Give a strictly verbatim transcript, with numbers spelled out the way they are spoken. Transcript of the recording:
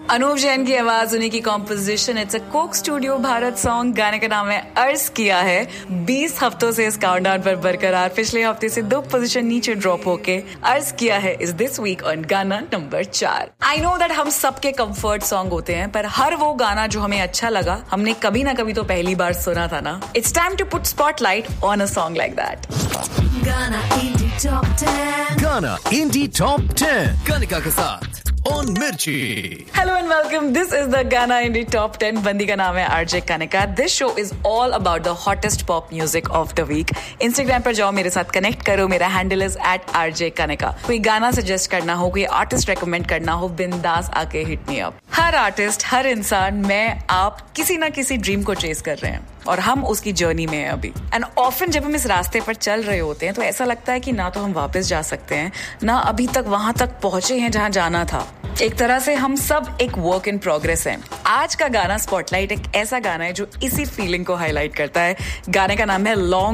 अनूप जैन की आवाज, उन्हीं की composition. It's a Coke studio Bharat song. गाने का नाम है अर्ज किया है। बीस हफ्तों से इस काउंटडाउन पर बरकरार, पिछले हफ्ते से दो पोजीशन नीचे ड्रॉप होके अर्ज किया है इज दिस वीक ऑन गाना नंबर चार। आई नो दैट हम सबके कंफर्ट सॉन्ग होते हैं, पर हर वो गाना जो हमें अच्छा लगा, हमने कभी ना कभी तो पहली बार सुना था ना। It's time to put spotlight on a song like that. गाना इंडी टॉप टेन। गाना इंडी टॉप टेन कनिका के साथ ऑन मिर्ची। Hello and welcome, this is the गाना इंडी टॉप टेन। बंदी का नाम है RJ Kanika. This show is all about the hottest pop music of the week. Instagram पर जाओ, मेरे साथ कनेक्ट करो। मेरा handle is eight RJ Kanika. कोई गाना सजेस्ट करना हो, कोई आर्टिस्ट रेकमेंड करना हो, बिंदास आके हिट मी अप। हर आर्टिस्ट, हर इंसान, मैं, आप किसी ना किसी ड्रीम को चेस कर रहे हैं और हम उसकी जर्नी में हैं अभी। एंड ऑफन जब हम इस रास्ते पर चल रहे होते हैं तो ऐसा लगता है कि ना तो हम वापस जा सकते हैं, ना अभी तक वहां तक पहुंचे हैं जहां जाना था। एक तरह से हम सब एक वर्क इन प्रोग्रेस हैं। आज का गाना स्पॉटलाइट एक ऐसा गाना है जो इसी फीलिंग को हाईलाइट करता है। गाने का नाम है लॉन्ग